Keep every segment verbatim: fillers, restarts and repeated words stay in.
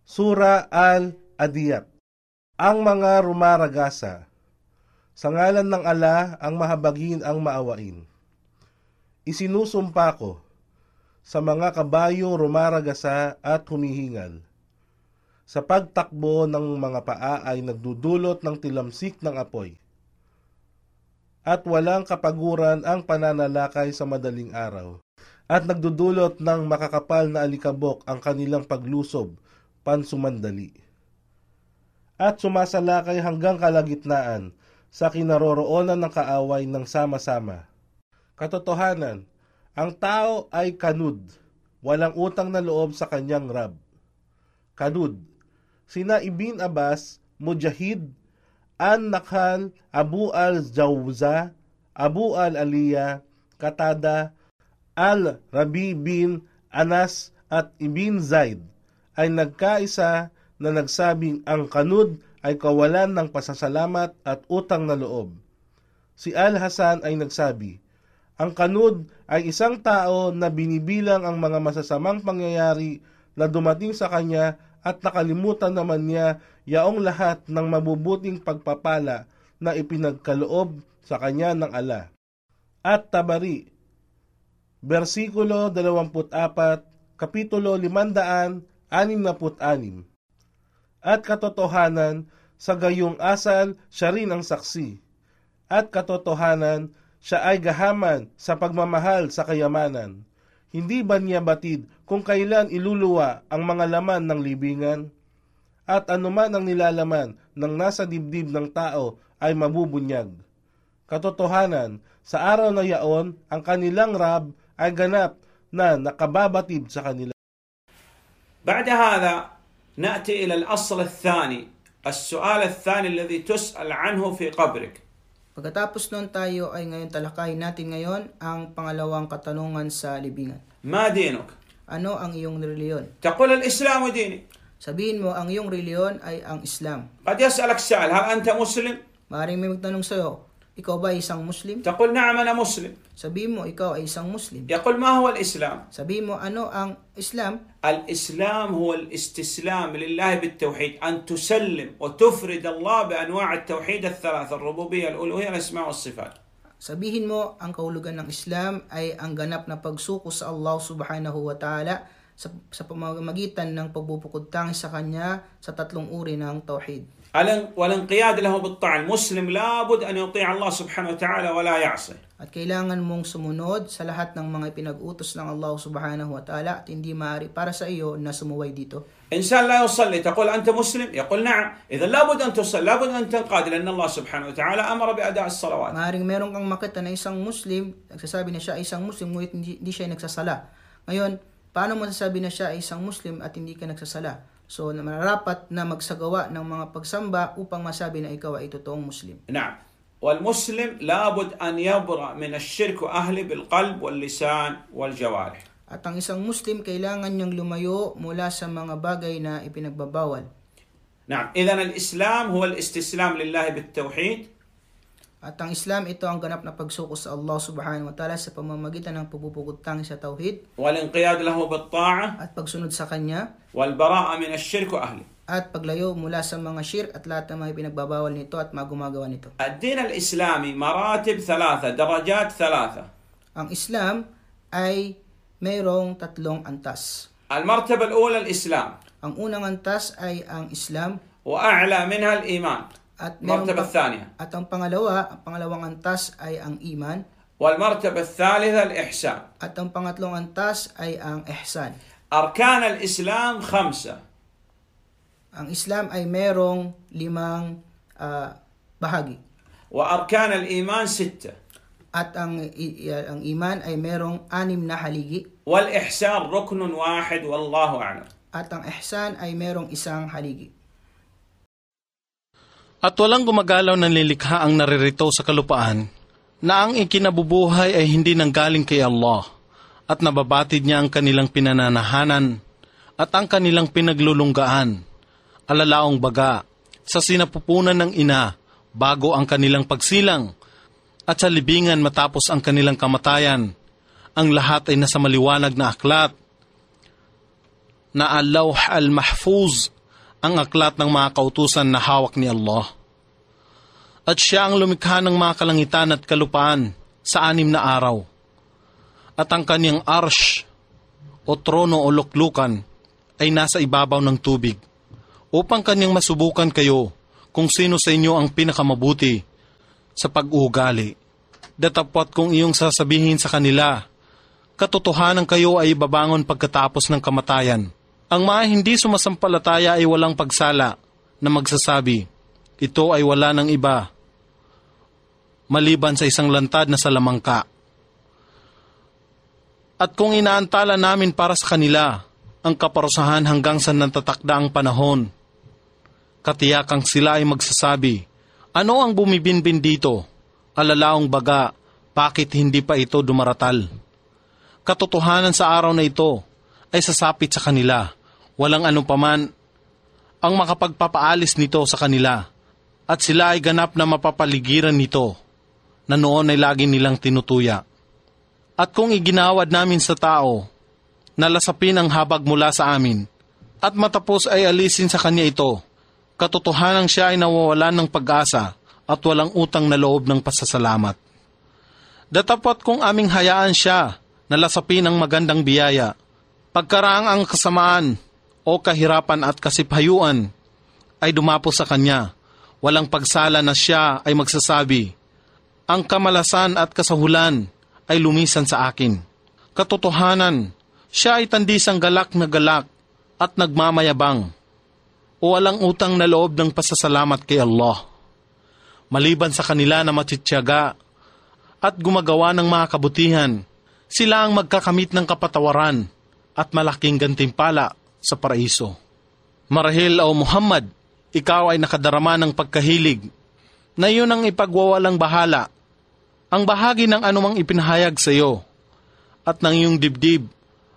Sura Al-Adiyat. Ang mga rumaragasa. Sa ngalan ng ala, ang mahabagin ang maawain. Isinusumpa ko sa mga kabayong rumaragasa at humihingal. Sa pagtakbo ng mga paa ay nagdudulot ng tilamsik ng apoy. At walang kapaguran ang pananalakay sa madaling araw. At nagdudulot ng makakapal na alikabok ang kanilang paglusob, pansumandali. At sumasalakay hanggang kalagitnaan sa kinaroroonan ng kaaway ng sama-sama. Katotohanan, ang tao ay kanud, walang utang na loob sa kanyang Rab. Kanud, sina Ibn Abbas, Mujahid, An-Nakhal, Abu al-Jawza, Abu al-Aliyah, Katada, Al-Rabi bin Anas at Ibn Zaid ay nagkaisa na nagsabing ang kanud ay kawalan ng pasasalamat at utang na loob. Si Al-Hasan ay nagsabi, ang kanud ay isang tao na binibilang ang mga masasamang pangyayari na dumating sa kanya at nakalimutan naman niya yaong lahat ng mabubuting pagpapala na ipinagkaloob sa kanya ng ala. At Tabari, versikulo dalawampu't apat, kapitulo limandaan anim na put anim. At katotohanan, sa gayong asal, siya rin ang saksi. At katotohanan, siya ay gahaman sa pagmamahal sa kayamanan. Hindi ba niya batid kung kailan iluluwa ang mga laman ng libingan? At anuman ang nilalaman ng nasa dibdib ng tao ay mabubunyag. Katotohanan, sa araw na yaon, ang kanilang Rab ay ganap na nakababatid sa kanila. بعد هذا نأتي إلى الأصل الثاني السؤال الثاني الذي تسأل عنه في قبرك. Pagkatapos nun tayo ay ngayon talakayin natin ngayon ang pangalawang katanungan sa libingan. ما دينك؟ Ano ang iyong reliyon? تقول الإسلام ديني. Sabihin mo ang iyong reliyon ay ang Islam. قد يسألك سائل هل أنت مسلم؟ Maaaring may magtanong sa iyo, ikaw ba ay isang Muslim? تقول نعم أنا مسلم. Sabihin mo ikaw ay isang Muslim. يقول ما هو الإسلام؟ Sabihin mo ano ang Islam? الإسلام هو الاستسلام لله بالتوحيد أن تسلم وتفرد الله بأنواع التوحيد الثلاثة الربوبية الألوهية الأسماء والصفات. Sabihin mo ang kahulugan ng Islam ay ang ganap na pagsuko sa Allah subhanahu wa ta'ala sa, sa pamamagitan ng pagbubukod tangi sa Kanya sa tatlong uri ng tauhid. والانقياد له بالطاعة المسلم لابد أن يطيع الله سبحانه وتعالى ولا يعصي. At kailangan mong sumunod sa lahat ng mga pinag-utos ng Allah subhanahu wa ta'ala at hindi maaari para sa iyo na sumuway dito. إنسان لا يصلي تقول أنت مسلم يقول نعم إذا لابد أن تصلي لابد أن تنقاد لأن الله سبحانه وتعالى أمر بأداء الصلوات. Maaring meron kang makita na isang Muslim, nagsasabi na siya ay isang Muslim ngunit hindi, hindi siya nagsasala. Ngayon, paano mo sasabi na siya ay isang Muslim at hindi ka nagsasala? So, nararapat na magsagawa ng mga pagsamba upang masabi na ikaw ay totoong Muslim. نعم. والمسلم لابد أن يبرأ من الشرك وأهله بالقلب واللسان والجوارح. At ang isang Muslim kailangan niyang lumayo mula sa mga bagay na ipinagbabawal. نعم. إذن الإسلام هو الاستسلام لله بالتوحيد. At ang Islam ito ang ganap na pagsuko sa Allah subhanahu wa ta'ala sa pamamagitan ng pagbubukod tangi sa tauhid. والانقياد له بالطاعة. At pagsunod sa Kanya. والبراءة من الشرك وأهله. At paglayo mula sa mga shirk at lahat ng mga pinagbabawal nito at mga gumagawa nito. الدين الإسلامي مراتب ثلاثة درجات ثلاثة. Ang Islam ay mayroong tatlong antas. المرتبة الأولى الإسلام. Ang unang antas ay ang Islam. وأعلى منها الإيمان. At المرتبة pang- الثانية. At ang pangalawa, ang pangalawang antas ay ang iman. والمرتبة الثالثة الإحسان. At ang pangatlong antas ay ang ihsan. أركان الإسلام خمسة. Ang Islam ay mayroong limang uh, bahagi. وأركان الإيمان ستة. At ang, i, ang iman ay mayroong anim na haligi. والإحسان ركن واحد والله أعلم. At ang ihsan ay mayroong isang haligi. At walang gumagalaw ng lilikha ang naririto sa kalupaan na ang ikinabubuhay ay hindi nanggaling kay Allah at nababatid niya ang kanilang pinananahanan at ang kanilang pinaglulunggaan, alalaong baga, sa sinapupunan ng ina bago ang kanilang pagsilang at sa libingan matapos ang kanilang kamatayan. Ang lahat ay nasa maliwanag na aklat. na al-lawh al-mahfuz, ang aklat ng mga kautusan na hawak ni Allah. At siya ang lumikha ng mga kalangitan at kalupaan sa anim na araw. At ang kanyang arsh o trono o luklukan ay nasa ibabaw ng tubig, upang kanyang masubukan kayo kung sino sa inyo ang pinakamabuti sa pag-uugali. Datapwat kung iyong sasabihin sa kanila, katotohanan kayo ay babangon pagkatapos ng kamatayan. Ang mga hindi sumasampalataya ay walang pagsala na magsasabi, ito ay wala ng iba, maliban sa isang lantad na salamangka. At kung inaantala namin para sa kanila ang kaparusahan hanggang sa natatakda ang panahon, katiyakang sila ay magsasabi, ano ang bumibinbin dito? Alalaong baga, bakit hindi pa ito dumaratal? Katotohanan sa araw na ito ay sasapit sa kanila, walang anupaman ang makapagpapaalis nito sa kanila, at sila ay ganap na mapapaligiran nito, na noon ay lagi nilang tinutuya. At kung iginawad namin sa tao, nalasapin ang habag mula sa amin, at matapos ay alisin sa kanya ito, katotohanan siya ay nawawalan ng pag-asa at walang utang na loob ng pasasalamat. Datapot kung aming hayaan siya nalasapin ang magandang biyaya, pagkaraang ang kasamaan o kahirapan at kasipayuan ay dumapo sa kanya, walang pagsala na siya ay magsasabi, ang kamalasan at kasahulan ay lumisan sa akin. Katotohanan, siya ay tandisang galak na galak at nagmamayabang, o walang utang na loob ng pasasalamat kay Allah. Maliban sa kanila na matityaga at gumagawa ng mga kabutihan, sila ang magkakamit ng kapatawaran at malaking gantimpala sa paraiso. Marahil o Muhammad, ikaw ay nakadarama ng pagkahilig na yun ang ipagwawalang bahala, ang bahagi ng anumang ipinahayag sa iyo, at ng iyong dibdib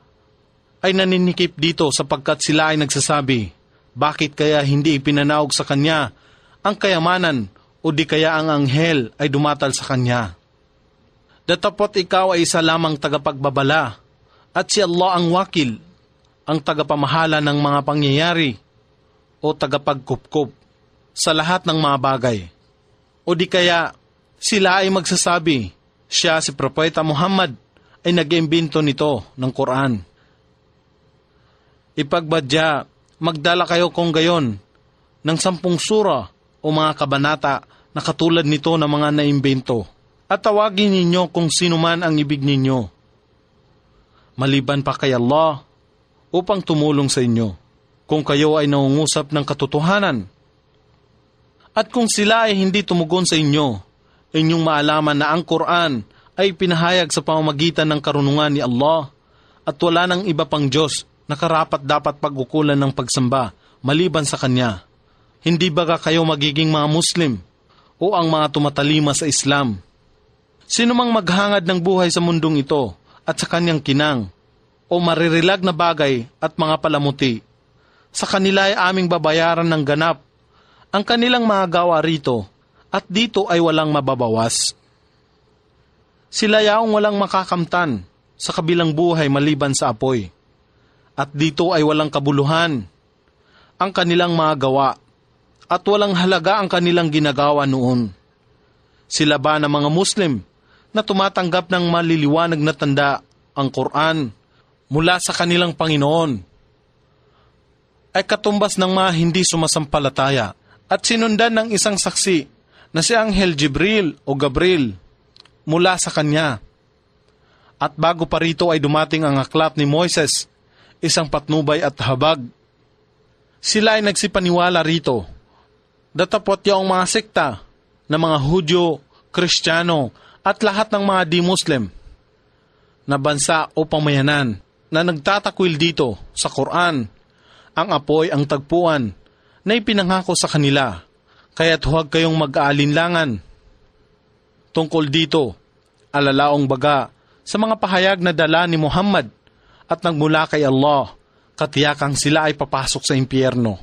ay naninikip dito sapagkat sila ay nagsasabi, bakit kaya hindi ipinanaog sa kanya ang kayamanan o di kaya ang anghel ay dumatal sa kanya? Datapot ikaw ay isa lamang tagapagbabala at si Allah ang wakil, ang tagapamahala ng mga pangyayari o tagapagkupkup sa lahat ng mga bagay. O di kaya sila ay magsasabi, siya si Propeta Muhammad ay nag-imbento nito ng Quran. Ipagbadya, magdala kayo kung gayon ng sampung sura o mga kabanata na katulad nito na mga naimbento, at tawagin ninyo kung sino man ang ibig ninyo, maliban pa kay Allah, upang tumulong sa inyo, kung kayo ay nangungusap ng katotohanan. At kung sila ay hindi tumugon sa inyo, inyong maalaman na ang Quran ay pinahayag sa pamamagitan ng karunungan ni Allah, at wala ng iba pang Diyos na karapat dapat pag-ukulan ng pagsamba maliban sa Kanya. Hindi baga kayo magiging mga Muslim o ang mga tumatalima sa Islam? Sino mang maghangad ng buhay sa mundong ito at sa kanyang kinang o maririlag na bagay at mga palamuti, sa kanila ay aming babayaran ng ganap ang kanilang mga gawa rito, at dito ay walang mababawas. Sila yaong walang makakamtan sa kabilang buhay maliban sa apoy, at dito ay walang kabuluhan ang kanilang mga gawa, at walang halaga ang kanilang ginagawa noon. Sila ba na mga Muslim na tumatanggap ng maliliwanag na tanda, ang Quran, mula sa kanilang Panginoon, ay katumbas ng mga hindi sumasampalataya at sinundan ng isang saksi na si Anghel Jibril o Gabriel mula sa kanya. At bago pa rito ay dumating ang aklat ni Moises, isang patnubay at habag. Sila ay nagsipaniwala rito. Datapot yung mga sekta na mga Hudyo, Kristiyano at lahat ng mga di-Muslim na bansa o pamayanan na nagtatakwil dito sa Quran, ang apoy ang tagpuan na ipinangako sa kanila, kaya't huwag kayong mag-aalinlangan tungkol dito, alalaong baga sa mga pahayag na dala ni Muhammad at nagmula kay Allah, katiyakang sila ay papasok sa impyerno.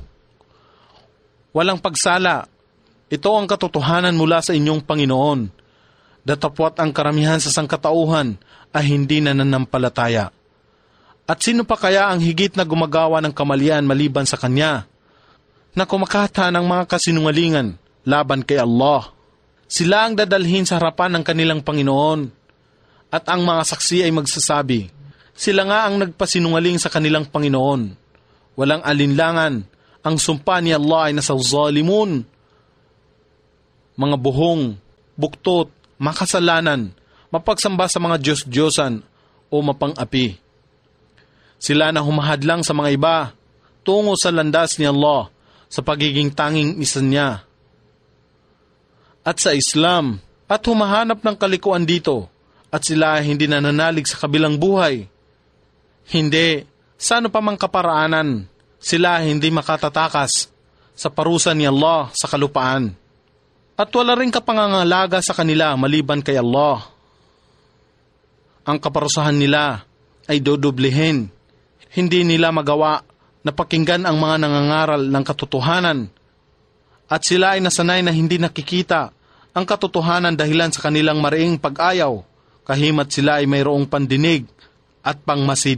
Walang pagsala, ito ang katotohanan mula sa inyong Panginoon. Datapwat ang karamihan sa sangkatauhan ay hindi nananampalataya. At sino pa kaya ang higit na gumagawa ng kamalian maliban sa Kanya, na kumakata ng mga kasinungalingan laban kay Allah? Sila ang dadalhin sa harapan ng kanilang Panginoon, at ang mga saksi ay magsasabi, sila nga ang nagpasinungaling sa kanilang Panginoon. Walang alinlangan, ang sumpa ni Allah ay nasa zalimun, mga buhong, buktot, makasalanan, mapagsamba sa mga Diyos-Diyosan o mapang-api. Sila na humahadlang sa mga iba tungo sa landas ni Allah sa pagiging tanging isa niya. At sa Islam, at humahanap ng kalikuan dito, at sila ay hindi nananalig sa kabilang buhay. Hindi, sa ano pa mang kaparaanan, sila ay hindi makatatakas sa parusa ni Allah sa kalupaan. At wala rin kapangangalaga sa kanila maliban kay Allah. Ang kaparusahan nila ay dodoblihin. Hindi nila magawa na pakinggan ang mga nangangaral ng katotohanan, at sila ay nasanay na hindi nakikita ang katotohanan dahilan sa kanilang mariing pag-ayaw, kahimat sila ay mayroong pandinig at pangmasid.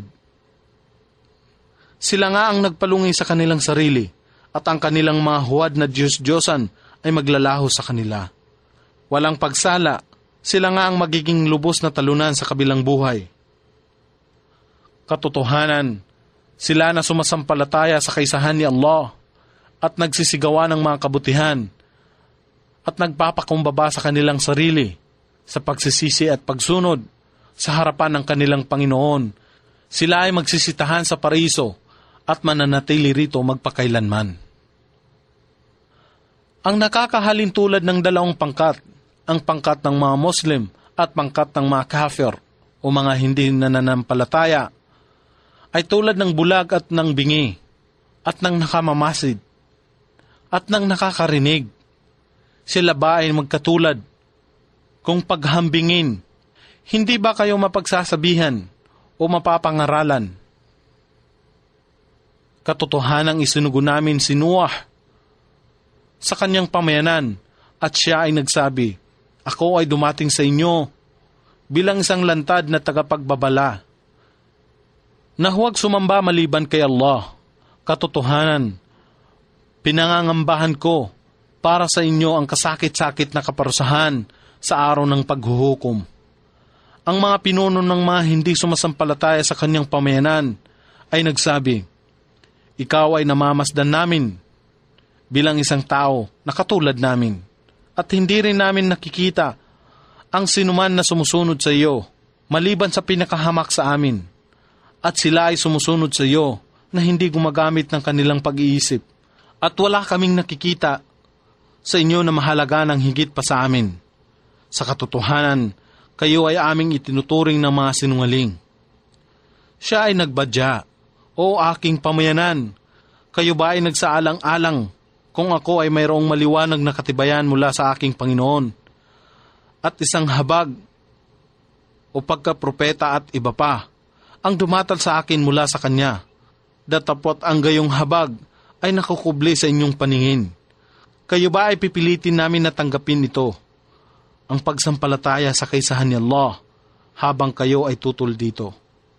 Sila nga ang nagpalungi sa kanilang sarili, at ang kanilang mga huwad na Diyos-Diyosan ay maglalaho sa kanila. Walang pagsala, sila nga ang magiging lubos na talunan sa kabilang buhay. Katotohanan, sila na sumasampalataya sa kaisahan ni Allah at nagsisigawa ng mga kabutihan at nagpapakumbaba sa kanilang sarili sa pagsisisi at pagsunod sa harapan ng kanilang Panginoon. Sila ay magsisitahan sa paraiso at mananatili rito magpakailanman. Ang nakakahalin tulad ng dalawang pangkat, ang pangkat ng mga Muslim at pangkat ng mga kafir o mga hindi nananampalataya, ay tulad ng bulag at ng bingi, at ng nakamamasid, at ng nakakarinig. Sila ba ay magkatulad? Kung paghambingin, hindi ba kayo mapagsasabihan o mapapangaralan? Katotohanang isinugo namin si Noah sa kanyang pamayanan, at siya ay nagsabi, ako ay dumating sa inyo bilang isang lantad na tagapagbabala, na huwag sumamba maliban kay Allah. Katotohanan, pinangangambahan ko para sa inyo ang kasakit-sakit na kaparusahan sa araw ng paghuhukom. Ang mga pinuno ng mga hindi sumasampalataya sa kanyang pamayanan ay nagsabi, ikaw ay namamasdan namin bilang isang tao na katulad namin, at hindi rin namin nakikita ang sinuman na sumusunod sa iyo maliban sa pinakahamak sa amin. At sila ay sumusunod sa iyo na hindi gumagamit ng kanilang pag-iisip. At wala kaming nakikita sa inyo na mahalaga ng higit pa sa amin. Sa katotohanan, kayo ay aming itinuturing ng mga sinungaling. Siya ay nagbadya, o aking pamayanan, kayo ba ay nagsaalang-alang kung ako ay mayroong maliwanag na katibayan mula sa aking Panginoon, at isang habag o pagkapropeta at iba pa ang dumatal sa akin mula sa Kanya, datapot ang gayong habag ay nakukubli sa inyong paningin. Kayo ba ay pipilitin namin na tanggapin ito, ang pagsampalataya sa kaisahan ni Allah, habang kayo ay tutol dito?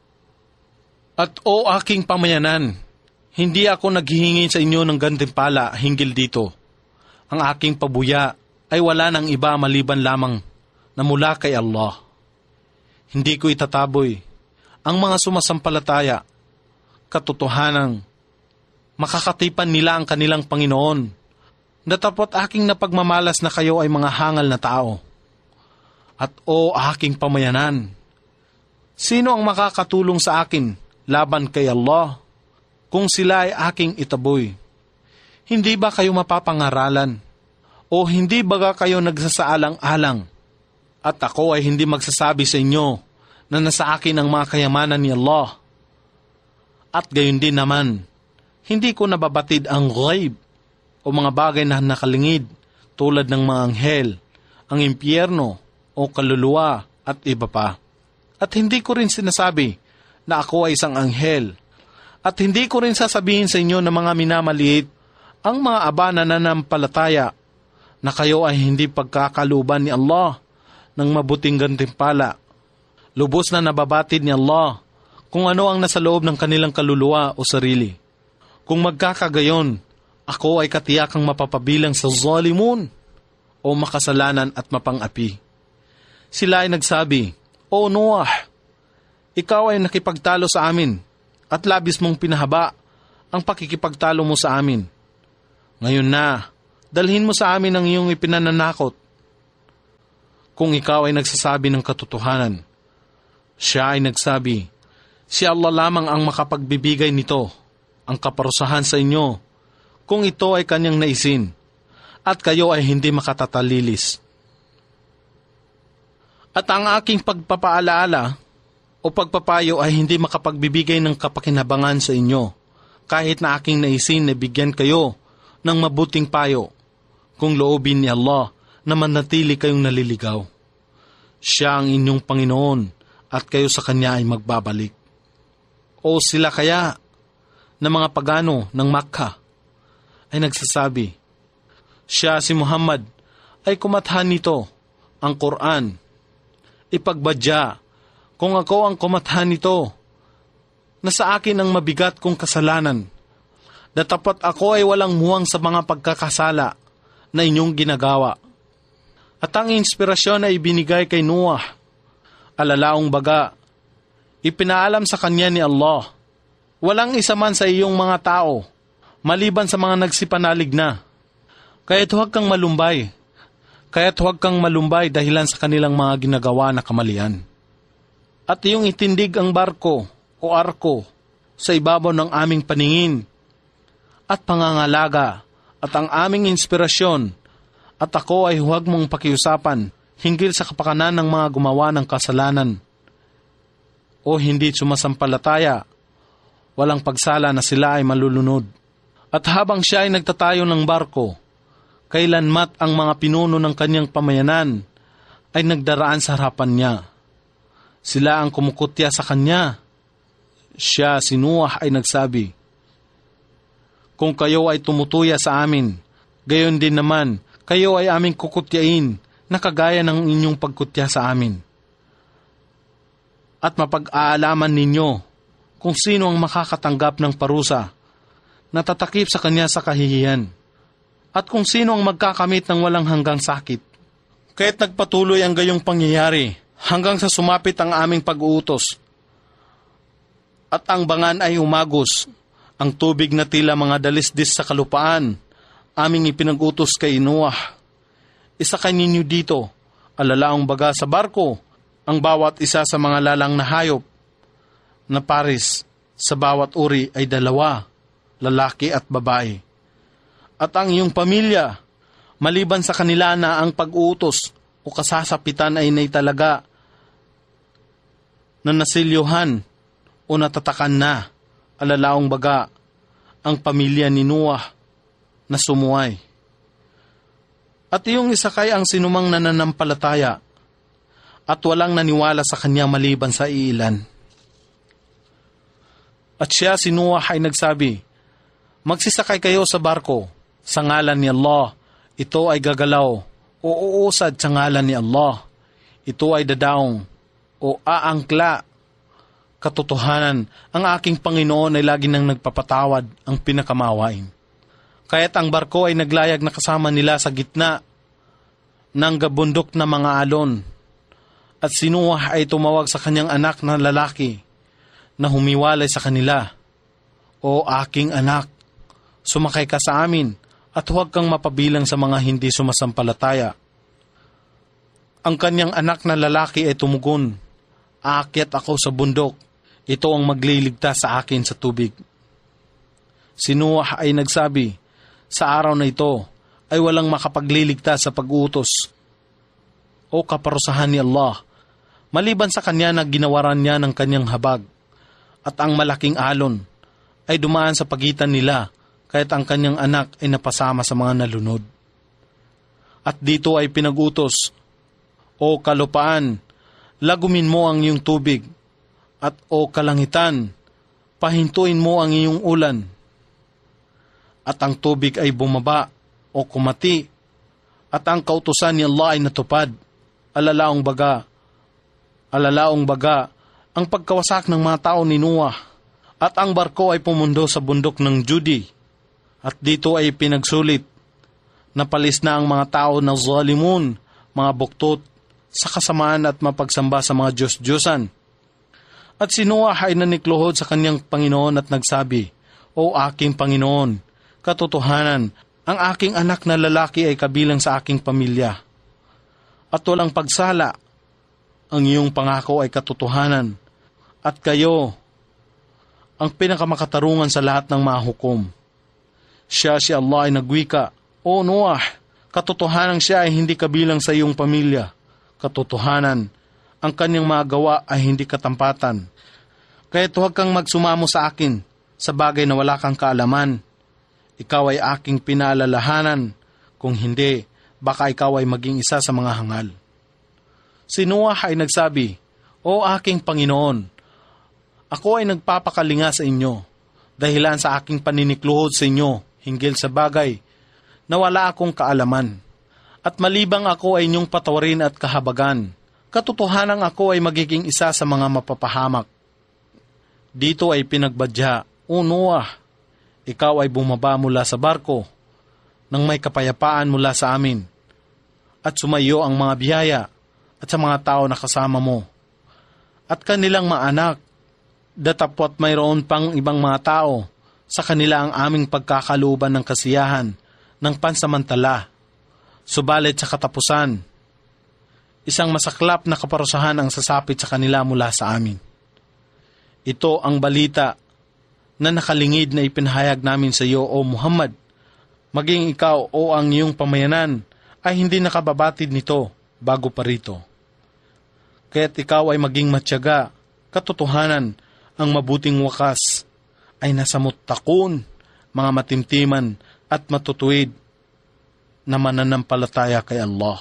At o aking pamayanan, hindi ako naghihingi sa inyo ng gantimpala hinggil dito. Ang aking pabuya ay wala ng iba maliban lamang na mula kay Allah. Hindi ko itataboy ang mga sumasampalataya. Katotohanang makakatipan nila ang kanilang Panginoon, datapot aking napagmamalas na kayo ay mga hangal na tao. At o aking pamayanan, sino ang makakatulong sa akin laban kay Allah kung sila ay aking itaboy? Hindi ba kayo mapapangaralan? O hindi ba kayo nagsasaalang-alang? At ako ay hindi magsasabi sa inyo na nasa akin ang mga kayamanan ni Allah. At gayon din naman, hindi ko nababatid ang ghaib o mga bagay na nakalingid tulad ng mga anghel, ang impyerno o kaluluwa at iba pa. At hindi ko rin sinasabi na ako ay isang anghel. At hindi ko rin sasabihin sa inyo na mga minamaliit ang mga aba na nanampalataya na kayo ay hindi pagkakaluban ni Allah ng mabuting gantimpala. Lubos na nababatid ni Allah kung ano ang nasa loob ng kanilang kaluluwa o sarili. Kung magkakagayon, ako ay katiyakang mapapabilang sa zalimun o makasalanan at mapang-api. Sila ay nagsabi, O Noah, ikaw ay nakipagtalo sa amin at labis mong pinahaba ang pakikipagtalo mo sa amin. Ngayon na, dalhin mo sa amin ang iyong ipinananakot. Kung ikaw ay nagsasabi ng katotohanan, siya ay nagsabi, si Allah lamang ang makapagbibigay nito, ang kaparusahan sa inyo, kung ito ay kanyang naisin, at kayo ay hindi makatatalilis. At ang aking pagpapaalaala o pagpapayo ay hindi makapagbibigay ng kapakinabangan sa inyo, kahit na aking naisin na bigyan kayo ng mabuting payo, kung loobin ni Allah na manatili kayong naliligaw. Siya ang inyong Panginoon at kayo sa Kanya ay magbabalik. O sila kaya na mga pagano ng Makkah ay nagsasabi, siya si Muhammad ay kumathan nito, ang Quran. Ipagbadya, kung ako ang kumathan nito, na sa akin ang mabigat kong kasalanan, na tapat ako ay walang muwang sa mga pagkakasala na inyong ginagawa. At ang inspirasyon ay binigay kay Noah, alalaong baga, ipinaalam sa kanya ni Allah, walang isa man sa iyong mga tao, maliban sa mga nagsipanalig na. Kaya't huwag kang malumbay, kaya't huwag kang malumbay dahilan sa kanilang mga ginagawa na kamalian. At iyong itindig ang barko o arko sa ibabaw ng aming paningin at pangangalaga at ang aming inspirasyon, at ako ay huwag mong pakiusapan hinggil sa kapakanan ng mga gumawa ng kasalanan o hindi sumasampalataya, walang pagsala na sila ay malulunod. At habang siya ay nagtatayo ng barko, kailanmat ang mga pinuno ng kanyang pamayanan ay nagdaraan sa harapan niya. Sila ang kumukutya sa kanya. Siya, si Noah, ay nagsabi, kung kayo ay tumutuya sa amin, gayon din naman, kayo ay aming kukutyain na kagaya ng inyong pagkutya sa amin. At mapag-aalaman ninyo kung sino ang makakatanggap ng parusa na tatakip sa kanya sa kahihiyan, at kung sino ang magkakamit ng walang hanggang sakit. Kaya't nagpatuloy ang gayong pangyayari hanggang sa sumapit ang aming pag-uutos. At ang bangan ay umagos, ang tubig na tila mga dalisdis sa kalupaan, aming ipinag-utos kay Noah. Isa kaninyo dito, alalaong baga sa barko, ang bawat isa sa mga lalang na hayop, na pares sa bawat uri ay dalawa, lalaki at babae. At ang iyong pamilya, maliban sa kanila na ang pag-uutos o kasasapitan ay naitalaga na nasilyuhan o natatakan na, alalaong baga, ang pamilya ni Noah na sumuway. At iyong isakay ang sinumang nananampalataya at walang naniwala sa kanya maliban sa iilan. At siya, si Noah, ay nagsabi, magsisakay kayo sa barko sa ngalan ni Allah. Ito ay gagalaw o uusad sa ngalan ni Allah. Ito ay dadaong o aangkla. Katotohanan, ang aking Panginoon ay lagi nang nagpapatawad, ang pinakamawain. Kaya't ang barko ay naglayag na kasama nila sa gitna ng gabundok na mga alon. At si Noah ay tumawag sa kanyang anak na lalaki na humiwalay sa kanila, O aking anak, sumakay ka sa amin at huwag kang mapabilang sa mga hindi sumasampalataya. Ang kanyang anak na lalaki ay tumugon, aakyat ako sa bundok, ito ang magliligtas sa akin sa tubig. Si Noah ay nagsabi, sa araw na ito ay walang makapagliligtas sa pag-utos o kaparusahan ni Allah, maliban sa kanya na ginawaran niya ng kanyang habag, at ang malaking alon ay dumaan sa pagitan nila, kaya't ang kanyang anak ay napasama sa mga nalunod. At dito ay pinag-utos, O kalupaan, lagumin mo ang iyong tubig, at o kalangitan, pahintuin mo ang iyong ulan. At ang tubig ay bumaba o kumati, at ang kautusan ni Allah ay natupad, alalaong baga, alalaong baga, ang pagkawasak ng mga tao ni Noah at ang barko ay pumundo sa bundok ng Judi at dito ay pinagsulit na palis na ang mga tao na zalimun, mga buktot, sa kasamaan at mapagsamba sa mga Diyos-Diyosan. At si Noah ay nanikluhod sa kanyang Panginoon at nagsabi, O aking Panginoon, katotohanan, ang aking anak na lalaki ay kabilang sa aking pamilya. At walang pagsala, ang iyong pangako ay katotohanan. At kayo, ang pinakamakatarungan sa lahat ng mahukom. Siya si Allah ay nagwika, O Noah, katotohanan siya ay hindi kabilang sa iyong pamilya. Katotohanan, ang kanyang mga gawa ay hindi katampatan. Kaya't huwag kang magsumamo sa akin sa bagay na wala kang kaalaman. Ikaw ay aking pinaalalahanan. Kung hindi, baka ikaw ay maging isa sa mga hangal. Si Noah ay nagsabi, O aking Panginoon, ako ay nagpapakalinga sa inyo, dahilan sa aking paninikluhod sa inyo, hinggil sa bagay na wala akong kaalaman. At malibang ako ay inyong patawarin at kahabagan, katotohanan ako ay magiging isa sa mga mapapahamak. Dito ay pinagbadya, O Noah, ikaw ay bumaba mula sa barko, nang may kapayapaan mula sa amin, at sumayo ang mga biyaya at sa mga tao na kasama mo, at kanilang maanak, datapwat mayroon pang ibang mga tao, sa kanila ang aming pagkakalooban ng kasiyahan, ng pansamantala. Subalit sa katapusan, isang masaklap na kaparusahan ang sasapit sa kanila mula sa amin. Ito ang balita na nakalingid na ipinahayag namin sa iyo, O Muhammad. Maging ikaw o ang iyong pamayanan ay hindi nakababatid nito bago pa rito. Kaya't ikaw ay maging matyaga, katotohanan, ang mabuting wakas ay nasa muttaqun, mga matimtiman at matutuwid na mananampalataya kay Allah.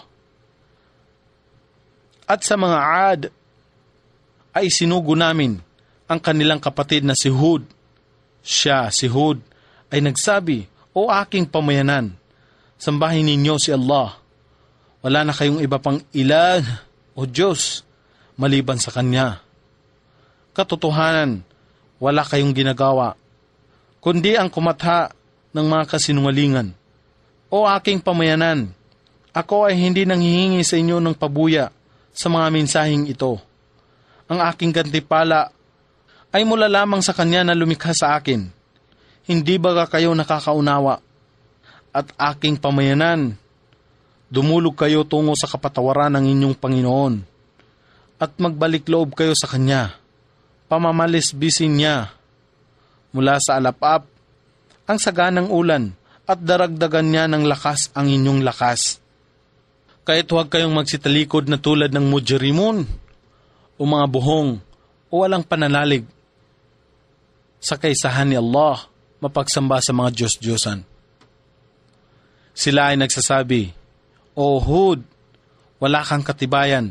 At sa mga Ad ay sinugo namin ang kanilang kapatid na si Hud. Siya, si Hud, ay nagsabi, O aking pamayanan, sambahin ninyo si Allah. Wala na kayong iba pang ilan o Diyos maliban sa Kanya. Katotohanan, wala kayong ginagawa, kundi ang kumatha ng mga kasinungalingan. O aking pamayanan, ako ay hindi nanghihingi sa inyo ng pabuya sa mga mensaheng ito. Ang aking gantipala ay mula lamang sa Kanya na lumikha sa akin. Hindi ba kayo nakakaunawa? At aking pamayanan, dumulog kayo tungo sa kapatawaran ng inyong Panginoon at magbalik loob kayo sa Kanya. Pamamalisbisin niya mula sa alapap ang saganang ulan at daragdagan niya ng lakas ang inyong lakas. Kahit huwag kayong magsitalikod na tulad ng mujrimun o mga buhong o walang pananalig sa kaisahan ni Allah, mapagsamba sa mga Diyos-Diyosan. Sila ay nagsasabi, O Hud, wala kang katibayan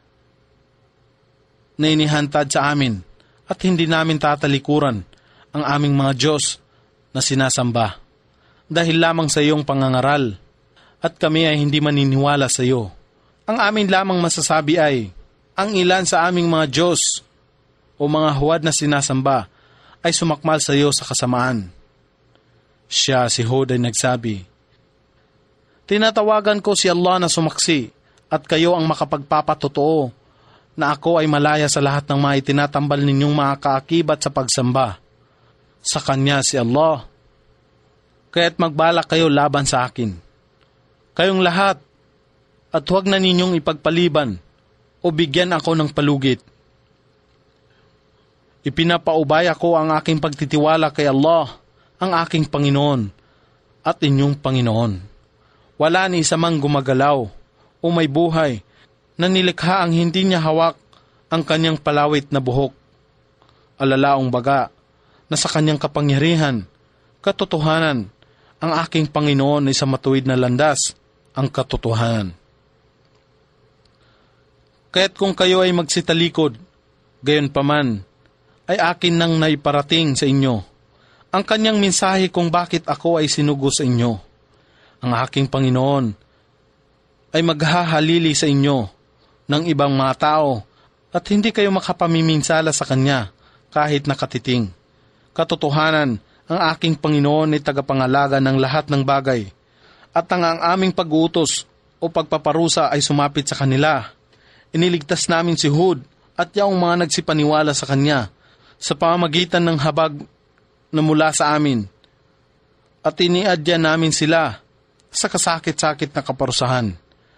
na inihantad sa amin at hindi namin tatalikuran ang aming mga Diyos na sinasamba dahil lamang sa iyong pangangaral at kami ay hindi maniniwala sa iyo. Ang amin lamang masasabi ay, ang ilan sa aming mga Diyos o mga huwad na sinasamba ay sumakmal sa iyo sa kasamaan. Siya, si Hud, ay nagsabi, Tinatawagan ko si Allah na sumaksi at kayo ang makapagpapatotoo na ako ay malaya sa lahat ng mga itinatambal ninyong mga kaakibat sa pagsamba. Sa Kanya si Allah. Kaya't magbalak kayo laban sa akin. Kayong lahat, at huwag na ninyong ipagpaliban o bigyan ako ng palugit. Ipinapaubaya ko ang aking pagtitiwala kay Allah, ang aking Panginoon at inyong Panginoon. Wala ni isa mang gumagalaw o may buhay na nilikha ang hindi niya hawak ang kanyang palawit na buhok. Alalaong baga na sa kanyang kapangyarihan, katotohanan, ang aking Panginoon ay sa matuwid na landas, ang katotohanan. Kaya't kung kayo ay magsitalikod, gayon paman, ay akin nang naiparating sa inyo ang kanyang mensahe kung bakit ako ay sinugo sa inyo. Ang aking Panginoon ay maghahalili sa inyo ng ibang mga tao at hindi kayo makapamiminsala sa Kanya kahit nakatiting. Katotohanan, ang aking Panginoon ay tagapangalaga ng lahat ng bagay, at ang ang aming pag-uutos o pagpaparusa ay sumapit sa kanila. Iniligtas namin si Hud at yaong mga nagsipaniwala sa Kanya sa pamamagitan ng habag na mula sa amin, at iniadya namin sila sa kasakit-sakit na kaparusahan.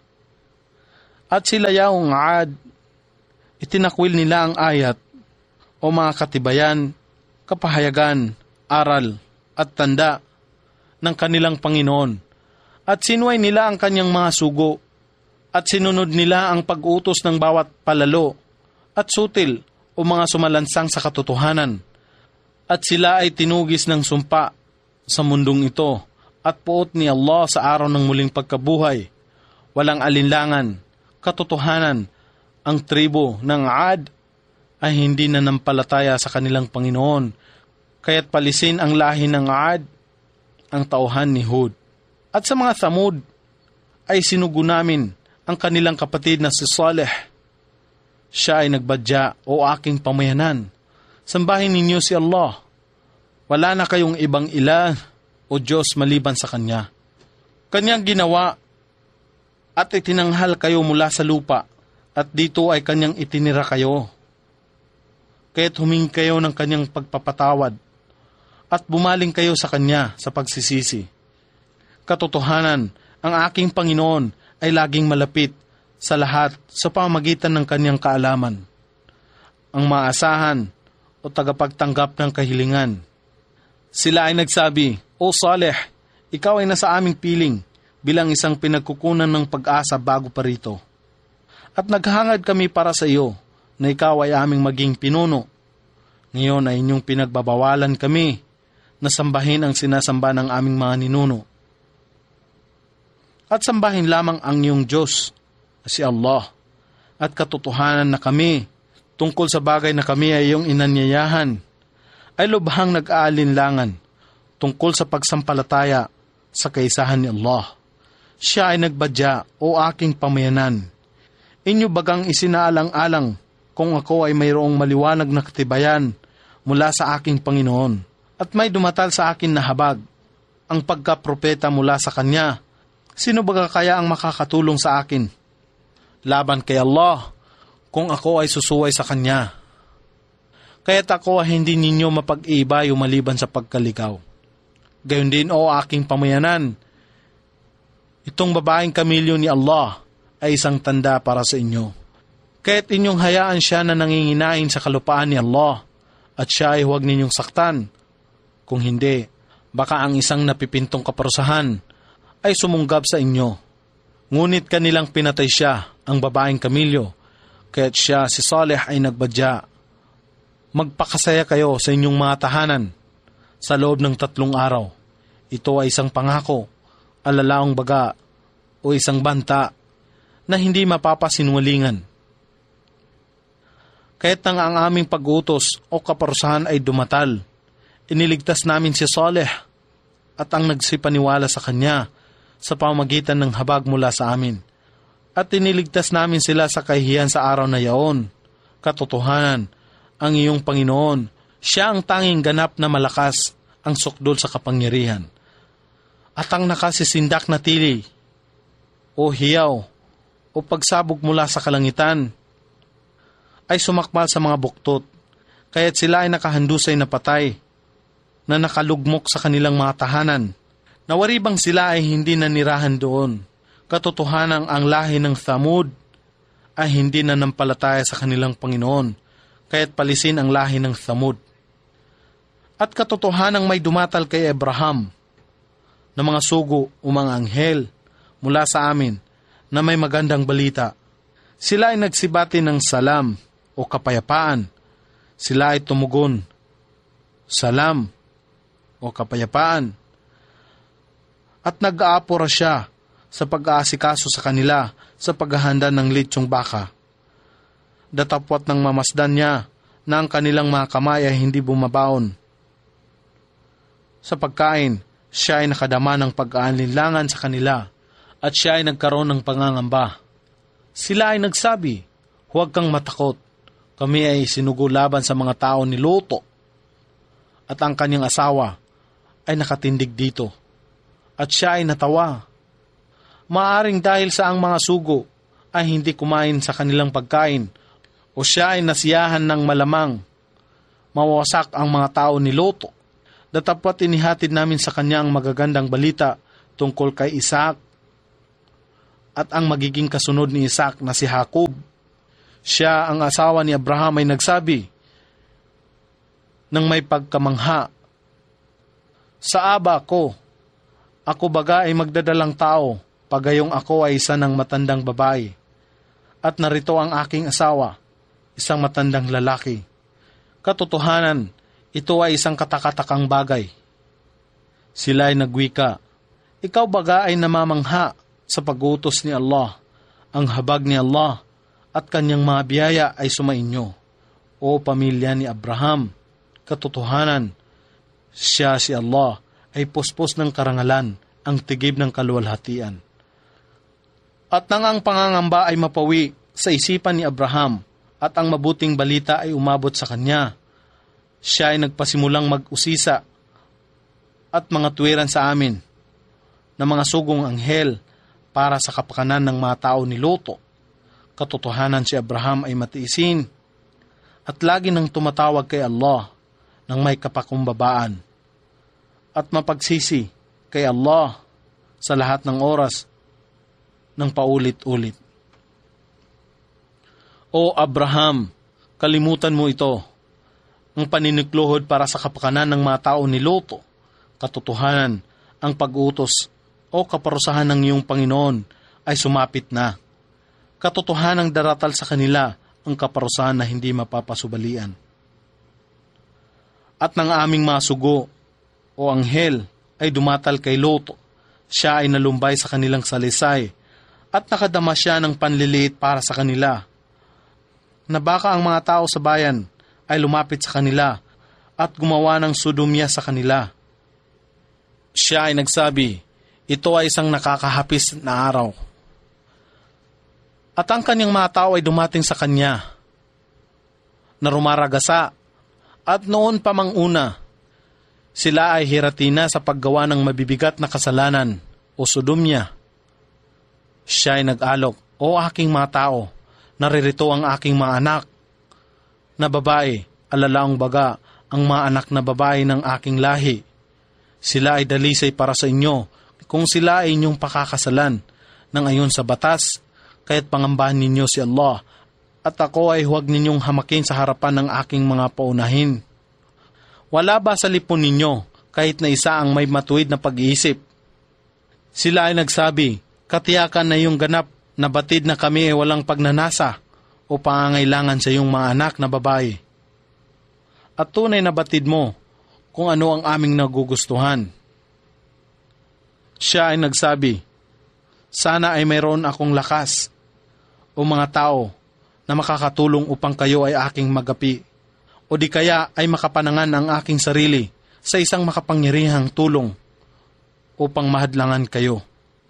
At sila yaong Aad, itinakwil nila ang ayat o mga katibayan, kapahayagan, aral at tanda ng kanilang Panginoon, at sinuway nila ang Kanyang mga sugo, at sinunod nila ang pag-utos ng bawat palalo at sutil o mga sumalansang sa katotohanan, at sila ay tinugis ng sumpa sa mundong ito at puot ni Allah sa araw ng muling pagkabuhay. Walang alinlangan, katotohanan, ang tribo ng Aad ay hindi nanampalataya sa kanilang Panginoon, kaya't palisin ang lahi ng Aad ang tauhan ni Hud. At sa mga Thamud ay sinugo namin ang kanilang kapatid na si Saleh. Siya ay nagbadya, o aking pamayanan, sambahin ninyo si Allah. Wala na kayong ibang ilah o Diyos maliban sa Kanya. Kanyang ginawa at itinanghal kayo mula sa lupa, at dito ay Kanyang itinira kayo. Kaya't humingi kayo ng Kanyang pagpapatawad at bumaling kayo sa Kanya sa pagsisisi. Katotohanan, ang aking Panginoon ay laging malapit sa lahat sa pamamagitan ng Kanyang kaalaman, ang maasahan o tagapagtanggap ng kahilingan. Sila ay nagsabi, O Saleh, ikaw ay nasa aming piling bilang isang pinagkukunan ng pag-asa bago pa rito. At naghangad kami para sa iyo na ikaw ay aming maging pinuno. Ngayon ay inyong pinagbabawalan kami na sambahin ang sinasamba ng aming mga ninuno. At sambahin lamang ang iyong Diyos, si Allah, at katotohanan na kami, tungkol sa bagay na kami ay iyong inanyayahan, ay lubhang nag-aalinlangan tungkol sa pagsampalataya sa kaisahan ni Allah. Siya ay nagbadya, o aking pamayanan. Inyo bagang isinaalang-alang kung ako ay mayroong maliwanag na katibayan mula sa aking Panginoon, at may dumatal sa akin na habag, ang pagkapropeta mula sa Kanya. Sino baga kaya ang makakatulong sa akin laban kay Allah kung ako ay susuway sa Kanya? Kaya't ako ay hindi ninyo mapag-iibayo maliban sa pagkalikaw. Gayon din, o aking pamayanan, itong babaeng kamilyo ni Allah ay isang tanda para sa inyo. Kaya't inyong hayaan siya na nanginginain sa kalupaan ni Allah, at siya ay huwag ninyong saktan. Kung hindi, baka ang isang napipintong kaparusahan ay sumunggab sa inyo. Ngunit kanilang pinatay siya, ang babaeng kamilyo, kaya't siya, si Saleh, ay nagbadya. Magpakasaya kayo sa inyong mga tahanan sa loob ng tatlong araw. Ito ay isang pangako, alalaong baga, o isang banta na hindi mapapasinwalingan. Kaya't nang ang aming pag-utos o kaparusahan ay dumatal, iniligtas namin si Saleh at ang nagsipaniwala sa kanya sa pamamagitan ng habag mula sa amin. At iniligtas namin sila sa kahihiyan sa araw na yaon. Katotohanan, ang iyong Panginoon, siya ang tanging ganap na malakas, ang sukdol sa kapangyarihan. At ang nakasisindak na tili, o hiyaw, o pagsabog mula sa kalangitan, ay sumakmal sa mga buktot, kaya't sila ay nakahandusay na patay, na nakalugmok sa kanilang mga tahanan. Nawaribang sila ay hindi nanirahan doon. Katotohanan, ang lahi ng Thamud ay hindi nanampalataya sa kanilang Panginoon, kaya't palisin ang lahi ng Thamud. At katotohanang may dumatal kay Abraham na mga sugo o mga anghel mula sa amin na may magandang balita. Sila ay nagsibati ng salam o kapayapaan. Sila ay tumugon, salam o kapayapaan. At nag-aapura siya sa pag-aasikaso sa kanila sa paghahanda ng litsyong baka. Datapwat ng mamasdan niya na ang kanilang mga kamay ay hindi bumabaon. Sa pagkain, siya ay nakadama ng pag-aalinlangan sa kanila at siya ay nagkaroon ng pangangamba. Sila ay nagsabi, huwag kang matakot, Kami ay sinugo laban sa mga tao ni Luto, at ang kanyang asawa ay nakatindig dito, at siya ay natawa. Maaring dahil sa ang mga sugo ay hindi kumain sa kanilang pagkain, o siya ay nasiyahan ng malamang mawasak ang mga tao ni Luto. Datapwat inihatid namin sa kanya ang magagandang balita tungkol kay Isaac at ang magiging kasunod ni Isaac na si Jacob. Siya, ang asawa ni Abraham, ay nagsabi nang may pagkamangha, "Sa aba ko, ako baga ay magdadalang tao, pagayong ako ay isa ng matandang babae, at narito ang aking asawa, isang matandang lalaki. Katotohanan, ito ay isang katakatakang bagay." Sila ay nagwika, "Ikaw baga ay namamangha sa pag-utos ni Allah, ang habag ni Allah at kanyang mga biyaya ay sumainyo, o pamilya ni Abraham. Katotohanan, siya si Allah ay puspos ng karangalan, ang tigib ng kaluwalhatian." At nang ang pangangamba ay mapawi sa isipan ni Abraham at ang mabuting balita ay umabot sa kanya, siya ay nagpasimulang mag-usisa at mga tuwiran sa amin na mga sugong anghel para sa kapakanan ng mga tao ni Luto. Katotohanan, si Abraham ay matiisin at lagi nang tumatawag kay Allah ng may kapakumbabaan at mapagsisi kay Allah sa lahat ng oras ng paulit-ulit. O Abraham, kalimutan mo ito, ang paninigluhod para sa kapakanan ng mga tao ni Luto. Katotohanan, ang pag-utos o kaparusahan ng iyong Panginoon ay sumapit na. Katotohanang daratal sa kanila ang kaparusahan na hindi mapapasubalian. At ng aming mga sugo o anghel ay dumatal kay Luto. Siya ay nalumbay sa kanilang salisay at nakadama siya ng panliliit para sa kanila, na baka ang mga tao sa bayan ay lumapit sa kanila at gumawa ng sodomya sa kanila. Siya ay nagsabi, "Ito ay isang nakakahapis na araw." At ang kanyang mga tao ay dumating sa kanya na rumaragasa, at noon pa mang una, sila ay hiratina sa paggawa ng mabibigat na kasalanan o sodomya. Siya ay nag-alok, "O aking mga tao, naririto ang aking mga anak na babae, alalaong baga ang mga anak na babae ng aking lahi. Sila ay dalisay para sa inyo kung sila ay inyong pakakasalan ng ayon sa batas, kaya't pangambahan ninyo si Allah, at ako ay huwag ninyong hamakin sa harapan ng aking mga paunahin. Wala ba sa lipon ninyo kahit na isa ang may matuwid na pag-iisip?" Sila ay nagsabi, "Katiyakan na iyong ganap na batid na kami ay walang pagnanasa o pangangailangan sa iyong mga anak na babae. At tunay na batid mo kung ano ang aming nagugustuhan." Siya ay nagsabi, "Sana ay mayroon akong lakas o mga tao na makakatulong upang kayo ay aking magapi, o di kaya ay makapanangan ang aking sarili sa isang makapangyarihang tulong upang mahadlangan kayo."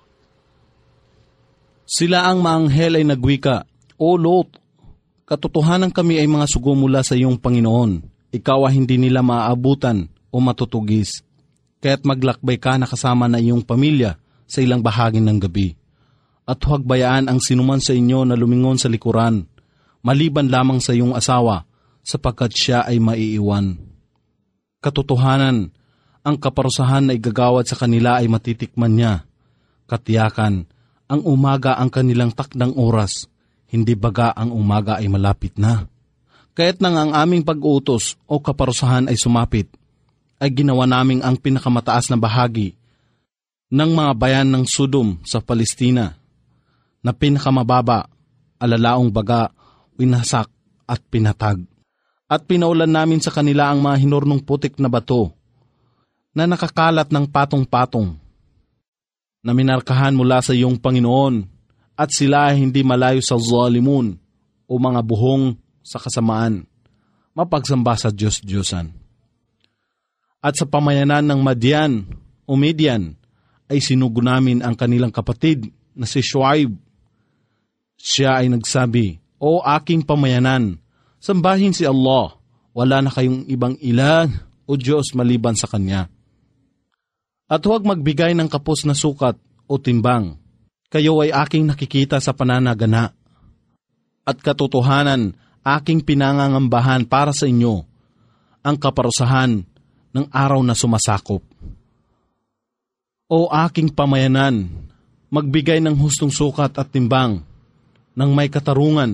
Sila ang maanghel ay nagwika, "O Lot, katotohanan kami ay mga sugo mula sa iyong Panginoon. Ikaw ay hindi nila maaabutan o matutugis, kaya't maglakbay ka na kasama na iyong pamilya sa ilang bahagi ng gabi. At huwag bayaan ang sinuman sa inyo na lumingon sa likuran, maliban lamang sa iyong asawa, sapagkat siya ay maiiwan. Katotohanan, ang kaparusahan na igagawad sa kanila ay matitikman niya. Katiyakan, ang umaga ang kanilang takdang oras, hindi baga ang umaga ay malapit na. Kaya't nang ang aming pag-utos o kaparusahan ay sumapit, ay ginawa naming ang pinakamataas na bahagi ng mga bayan ng Sodom sa Palestina, na pinakamababa, alalaong baga, winasak at pinatag. At pinaulan namin sa kanila ang mga hinurnong putik na bato na nakakalat ng patong-patong, na minarkahan mula sa iyong Panginoon, at sila ay hindi malayo sa zalimun o mga buhong sa kasamaan, mapagsamba sa Diyos-Diyosan. At sa pamayanan ng Madian o Midian ay sinugo namin ang kanilang kapatid na si Shuaib. Siya ay nagsabi, "O aking pamayanan, Sambahin si Allah. Wala na kayong ibang ilan o Diyos maliban sa Kanya. At huwag magbigay ng kapos na sukat o timbang. Kayo ay aking nakikita sa pananagana. At katotohanan, aking pinangangambahan para sa inyo ang kaparusahan ng araw na sumasakop. O aking pamayanan, magbigay ng hustong sukat at timbang ng may katarungan